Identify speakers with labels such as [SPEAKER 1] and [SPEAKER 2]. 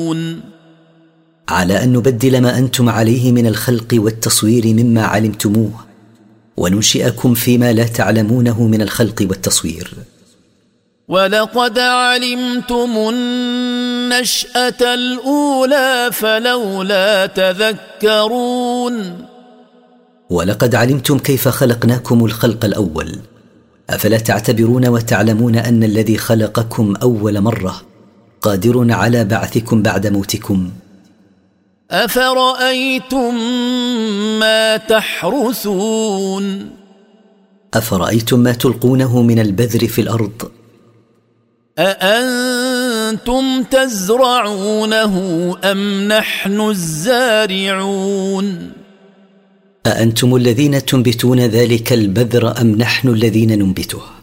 [SPEAKER 1] على أن نبدل ما أنتم عليه من الخلق والتصوير مما علمتموه، وننشئكم فيما لا تعلمونه من الخلق والتصوير.
[SPEAKER 2] ولقد علمتم النشأة الأولى فلولا تذكرون.
[SPEAKER 1] ولقد علمتم كيف خلقناكم الخلق الأول، أفلا تعتبرون وتعلمون أن الذي خلقكم أول مرة قادر على بعثكم بعد موتكم؟
[SPEAKER 2] أفرأيتم ما تحرثون.
[SPEAKER 1] أفرأيتم ما تلقونه من البذر في الأرض؟
[SPEAKER 2] أأنتم تزرعونه أم نحن الزارعون؟
[SPEAKER 1] أأنتم الذين تنبتون ذلك البذر أم نحن الذين ننبته؟